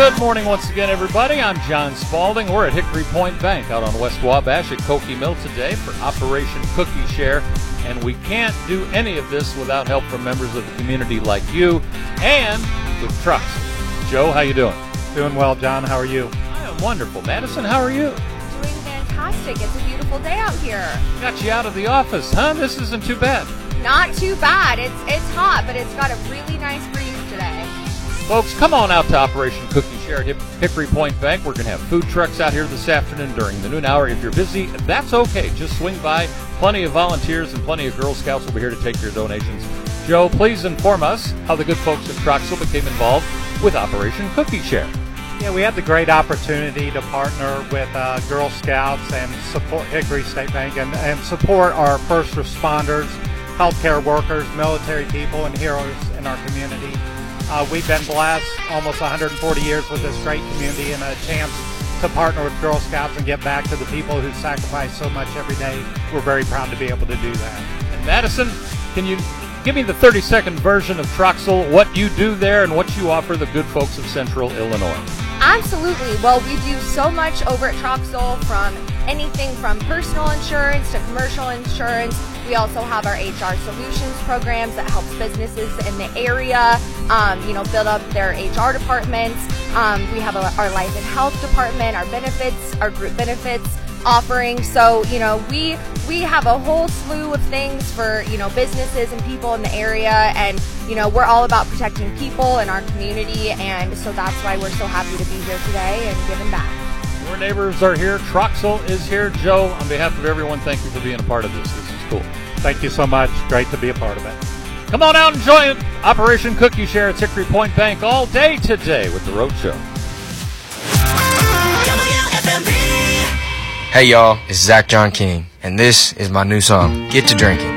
Good morning once again, everybody. I'm John Spalding. We're at Hickory Point Bank out on West Wabash at Koki Mill today for Operation Cookie Share. And we can't do any of this without help from members of the community like you and with trucks. Joe, how you doing? Doing well, John. How are you? I am wonderful. Madison, how are you? Doing fantastic. It's a beautiful day out here. Got you out of the office, huh? This isn't too bad. Not too bad. It's hot, but it's got a really nice breeze today. Folks, come on out to Operation Cookie Share at Hickory Point Bank. We're going to have food trucks out here this afternoon during the noon hour. If you're busy, that's okay. Just swing by. Plenty of volunteers and plenty of Girl Scouts will be here to take your donations. Joe, please inform us how the good folks at Troxel became involved with Operation Cookie Share. Yeah, we had the great opportunity to partner with Girl Scouts and support Hickory State Bank and support our first responders, healthcare workers, military people, and heroes in our community. We've been blessed almost 140 years with this great community and a chance to partner with Girl Scouts and get back to the people who sacrifice so much every day. We're very proud to be able to do that. And Madison, can you give me the 30-second version of Troxel, what you do there and what you offer the good folks of Central Illinois? Absolutely. Well, we do so much over at Troxel, from anything from personal insurance to commercial insurance. We also have our HR solutions programs that helps businesses in the area, build up their HR departments. We have our life and health department, our benefits, our group benefits offering. So, we have a whole slew of things for, businesses and people in the area. And, we're all about protecting people in our community. And so that's why we're so happy to be here today and giving back. Your neighbors are here. Troxel is here. Joe, on behalf of everyone, thank you for being a part of this. This is cool. Thank you so much. Great to be a part of it. Come on out and join it. Operation Cookie Share at Hickory Point Bank all day today with The Road Show. Hey y'all, it's Zach John King, and this is my new song, Get to Drinking.